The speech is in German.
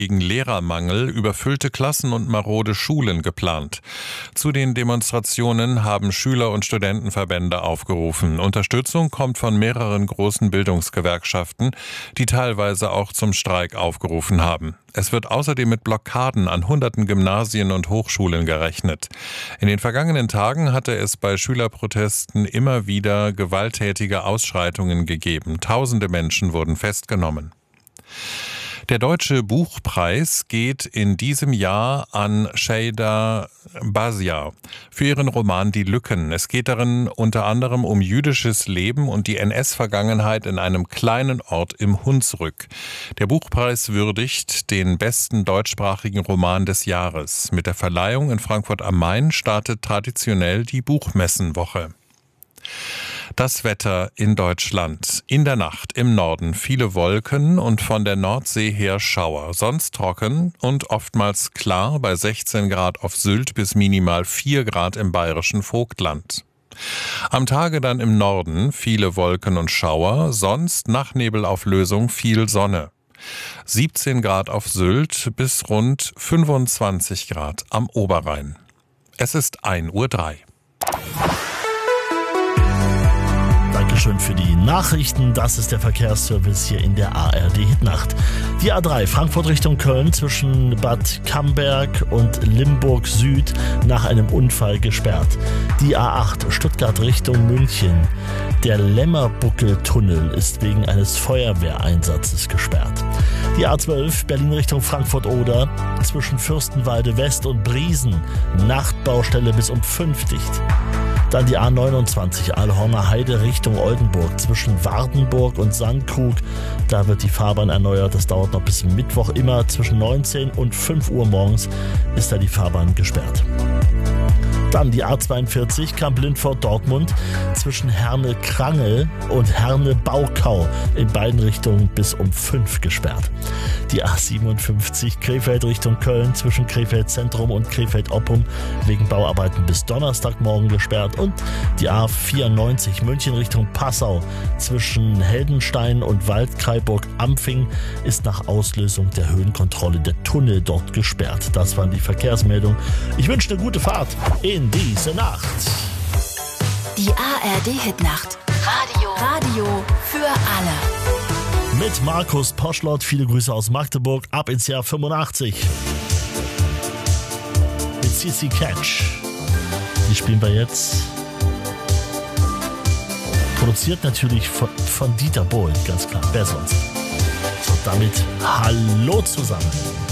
gegen Lehrermangel, überfüllte Klassen und marode Schulen geplant. Zu den Demonstrationen haben Schüler- und Studentenverbände aufgerufen. Unterstützung kommt von mehreren großen Bildungsgewerkschaften, die teilweise auch zum Streik aufgerufen haben. Es wird außerdem mit Blockaden an hunderten Gymnasien und Hochschulen gerechnet. In den vergangenen Tagen hatte es bei Schülerprotesten immer wieder gewalttätige Ausschreitungen gegeben. Tausende Menschen wurden festgenommen. Der Deutsche Buchpreis geht in diesem Jahr an Şeyda Bazia für ihren Roman Die Lücken. Es geht darin unter anderem um jüdisches Leben und die NS-Vergangenheit in einem kleinen Ort im Hunsrück. Der Buchpreis würdigt den besten deutschsprachigen Roman des Jahres. Mit der Verleihung in Frankfurt am Main startet traditionell die Buchmessenwoche. Das Wetter in Deutschland. In der Nacht im Norden viele Wolken und von der Nordsee her Schauer. Sonst trocken und oftmals klar bei 16 Grad auf Sylt bis minimal 4 Grad im bayerischen Vogtland. Am Tage dann im Norden viele Wolken und Schauer, sonst nach Nebelauflösung viel Sonne. 17 Grad auf Sylt bis rund 25 Grad am Oberrhein. Es ist 1:03 Uhr. Dankeschön für die Nachrichten. Das ist der Verkehrsservice hier in der ARD Hitnacht. Die A3 Frankfurt Richtung Köln zwischen Bad Camberg und Limburg Süd nach einem Unfall gesperrt. Die A8 Stuttgart Richtung München. Der Lämmerbuckeltunnel ist wegen eines Feuerwehreinsatzes gesperrt. Die A12 Berlin Richtung Frankfurt-Oder zwischen Fürstenwalde West und Briesen. Nachtbaustelle bis um 5 dicht. Dann die A29 Aalhorner Heide Richtung Oldenburg zwischen Wardenburg und Sandkrug. Da wird die Fahrbahn erneuert. Das dauert noch bis Mittwoch. Immer zwischen 19 und 5 Uhr morgens ist da die Fahrbahn gesperrt. Dann die A42 Kamp-Lindfort-Dortmund zwischen Herne-Krangel und Herne-Baukau in beiden Richtungen bis um 5 gesperrt. Die A57 Krefeld Richtung Köln zwischen Krefeld Zentrum und Krefeld Oppum wegen Bauarbeiten bis Donnerstagmorgen gesperrt. Und die A94 München Richtung Passau zwischen Heldenstein und Waldkraiburg-Ampfing ist nach Auslösung der Höhenkontrolle der Tunnel dort gesperrt. Das waren die Verkehrsmeldungen. Ich wünsche eine gute Fahrt in diese Nacht. Die ARD-Hitnacht. Radio für alle. Mit Markus Poschlott, viele Grüße aus Magdeburg, ab ins Jahr 85. Mit CC Catch. Die spielen wir jetzt. Produziert natürlich von Dieter Bohlen, ganz klar. Wer sonst? So, damit hallo zusammen.